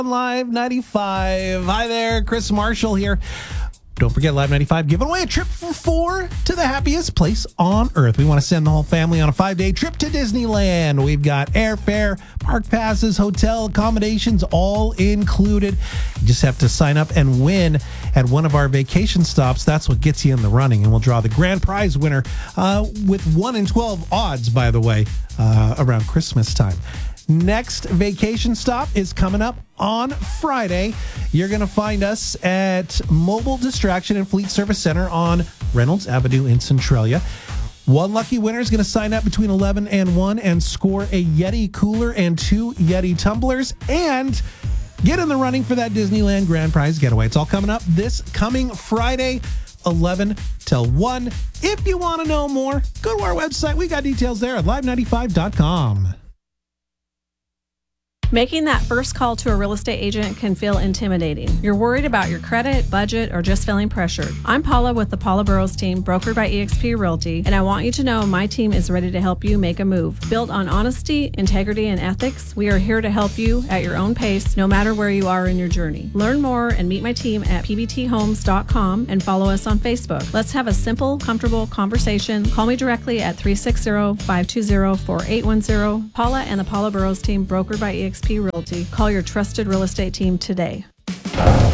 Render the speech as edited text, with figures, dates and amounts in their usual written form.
Live 95. Hi there, Chris Marshall here. Don't forget, Live 95 giving away a trip for 4 to the happiest place on earth. We want to send the whole family on a 5-day trip to Disneyland. We've got airfare, park passes, hotel accommodations, all included. You just have to sign up and win at one of our vacation stops. That's what gets you in the running. And we'll draw the grand prize winner with 1 in 12 odds, by the way, around Christmas time. Next vacation stop is coming up on Friday. You're going to find us at Mobile Distraction and Fleet Service Center on Reynolds Avenue in Centralia. One lucky winner is going to sign up between 11 and 1 and score a Yeti cooler and 2 Yeti tumblers and get in the running for that Disneyland grand prize getaway. It's all coming up this coming Friday, 11 till 1. If you want to know more, go to our website. We got details there at live95.com. Making that first call to a real estate agent can feel intimidating. You're worried about your credit, budget, or just feeling pressured. I'm Paula with the Paula Burrows team, brokered by eXp Realty, and I want you to know my team is ready to help you make a move. Built on honesty, integrity, and ethics, we are here to help you at your own pace, no matter where you are in your journey. Learn more and meet my team at pbthomes.com and follow us on Facebook. Let's have a simple, comfortable conversation. Call me directly at 360-520-4810. Paula and the Paula Burrows team, brokered by eXp Realty. Call your trusted real estate team today.